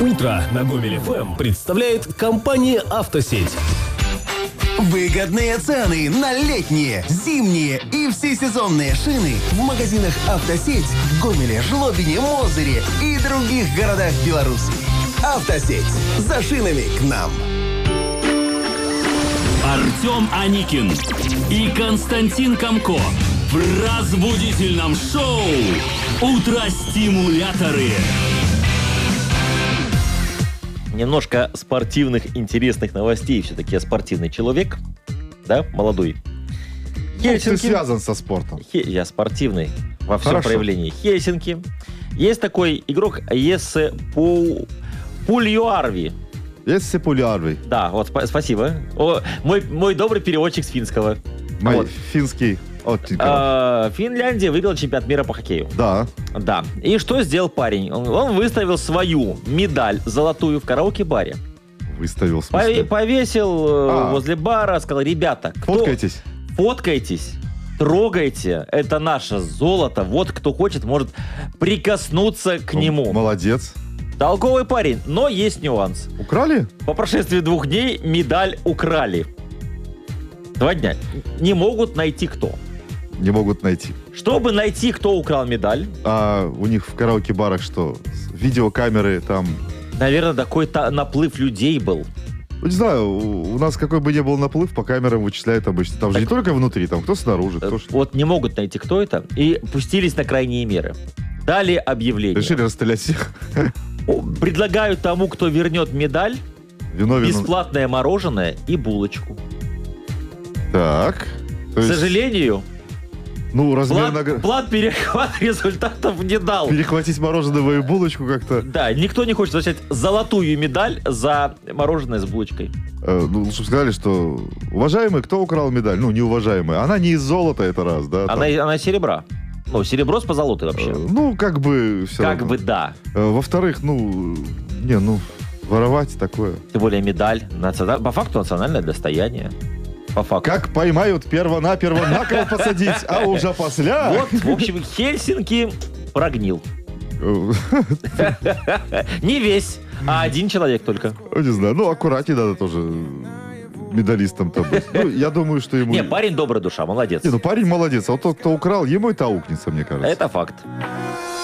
Утро на Гомель ФМ представляет компания «Автосеть». Выгодные цены на летние, зимние и всесезонные шины в магазинах «Автосеть» в Гомеле, Жлобине, Мозыре и других городах Беларуси. «Автосеть». За шинами к нам. Артем Аникин и Константин Комко в разбудительном шоу «Утро-стимуляторы». Немножко спортивных, интересных новостей. Все-таки я спортивный человек, да, молодой. Ты связан со спортом. Я спортивный во всем Хорошо. проявлении. Хельсинки. Есть такой игрок Ессе Пульюарви. Ессе Пульюарви. Да, вот, спасибо. Мой добрый переводчик с финского. Мой Вот. финский очень хороший. Финляндия выиграла чемпионат мира по хоккею. Да. Да. И что сделал парень? Он выставил свою медаль золотую в караоке-баре. Выставил, в смысле. Повесил возле бара, сказал: ребята, Фоткайтесь. Фоткайтесь, трогайте, это наше золото. Вот кто хочет, может прикоснуться к нему. Молодец. Толковый парень, но есть нюанс. Украли? По прошествии 2 дней медаль украли. 2 дня. Не могут найти кто. Не могут найти. Чтобы найти, кто украл медаль, А у них в караоке-барах что? Видеокамеры там... наверное, такой наплыв людей был. Ну, не знаю, у нас какой бы ни был наплыв, по камерам вычисляют обычно. Там же не только внутри, там кто снаружи, кто что. Вот не могут найти, кто это, и пустились на крайние меры. Дали объявление. Решили расстрелять всех. Предлагают тому, кто вернет медаль, Виновен. бесплатное мороженое и булочку. Так. К сожалению, Ну, размер награды... план перехват результатов не дал. Перехватить мороженое и булочку как-то... Да, никто не хочет возвращать золотую медаль за мороженое с булочкой. Ну, чтобы сказали, что... Уважаемый, кто украл медаль? Ну, неуважаемый. Она не из золота, это раз, да? там. Она серебра. Ну, серебро с позолотой вообще. Ну, как бы все Как равно. бы да. Во-вторых, воровать такое. Тем более медаль. По факту национальное достояние. По факту. Как поймают перво-наперво на кол посадить, а уже после... Вот, в общем, Хельсинки прогнил. Не весь, а 1 человек только. Не знаю, аккуратнее надо тоже медалистом-то быть. Я думаю, что ему... Не, парень добрая душа, молодец. Парень молодец, а вот тот, кто украл, ему это аукнется, мне кажется. Это факт.